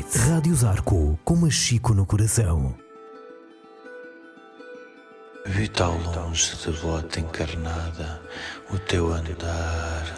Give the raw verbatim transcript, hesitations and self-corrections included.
Rádio Zarco, com Machico no coração. Vi tão longe de bota encarnada o teu andar.